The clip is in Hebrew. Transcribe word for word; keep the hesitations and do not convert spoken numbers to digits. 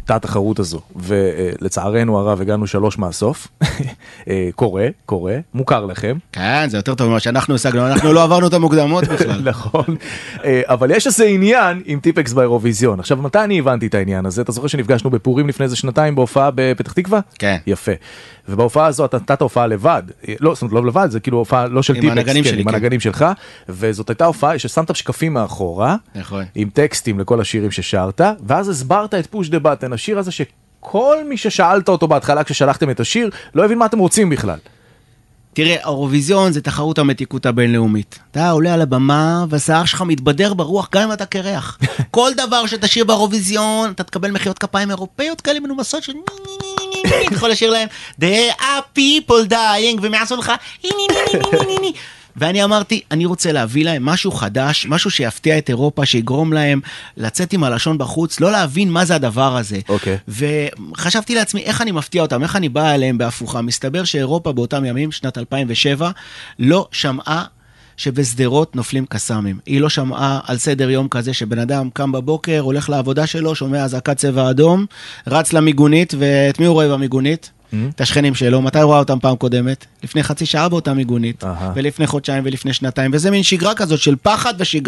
התחרות הזו, ולצערנו הרב הגענו שלוש מהסוף, קורה, קורה, מוכר לכם. כן, זה יותר טוב ממה שאנחנו השגנו, אנחנו לא עברנו את המוקדמות בכלל. נכון, אבל יש איזה עניין עם טיפקס באירוויזיון. עכשיו, מתי אני הבנתי את העניין הזה? אתה זוכר שנפגשנו בפורים לפני איזה שנתיים בהופעה בפתח תקווה? כן. יפה. ובהופעה הזו אתה נתת הופעה לבד, לא, זאת אומרת, לא לבד, זה כאילו הופעה לא של טיפקס, כן, עם הנגנים שלך, וזאת הייתה הופעה ששמת שקפים מאחורה, עם טקסטים לכל השירים ששרת, ואז הסברת את פוש דה בטן, השיר הזה שכל מי ששאלת אותו בהתחלה כששלחתם את השיר, לא הבין מה אתם רוצים בכלל. תראה, האירוויזיון זה תחרות המתיקות הבינלאומית. אתה עולה על הבמה, והשיער שלך מתבדר ברוח גם אם אתה קרח. כל דבר שתשאיר באירוויזיון, אתה תקבל מחיאות כפיים אירופאיות כאלה מנומסות, ש... אתה יכול לשיר להם, There are people dying, והם יעשו לך, ואני אמרתי, אני רוצה להביא להם משהו חדש, משהו שיפתיע את אירופה, שיגרום להם לצאת עם הלשון בחוץ, לא להבין מה זה הדבר הזה. Okay. וחשבתי לעצמי, איך אני מפתיע אותם, איך אני בא אליהם בהפוכה. מסתבר שאירופה באותם ימים, שנת אלפיים ושבע, לא שמעה שבסדרות נופלים קסמים. היא לא שמעה על סדר יום כזה שבן אדם קם בבוקר, הולך לעבודה שלו, שומע אזעקת צבע אדום, רץ למיגונית, ואת מי הוא רואה במיגונית? את השכנים שלו, מתי רואה אותם פעם קודמת? לפני חצי שעה באותה מיגונית, ולפני חודשיים ולפני שנתיים, וזה מין שגרה כזאת של פחד ושגרה.